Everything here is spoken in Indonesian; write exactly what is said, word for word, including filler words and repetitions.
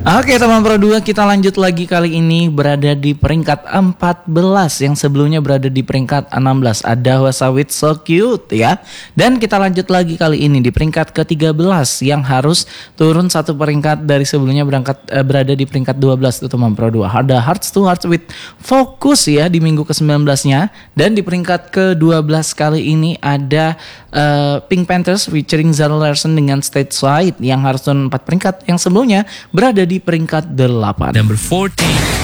Oke teman Pro dua, kita lanjut lagi kali ini berada di peringkat empat belas. Yang sebelumnya berada di peringkat enam belas. Ada Wasawit So Cute ya. Dan kita lanjut lagi kali ini di peringkat ke tiga belas, yang harus turun satu peringkat dari sebelumnya berangkat eh, berada di peringkat dua belas tuh teman Pro dua. Ada Hearts to Hearts with Focus ya di minggu ke sembilan belas-nya. Dan di peringkat ke dua belas kali ini ada uh, Pink Panthers featuring Zara Larsson dengan Stateside yang harus turun empat peringkat, yang sebelumnya berada di peringkat delapan. Number fourteen.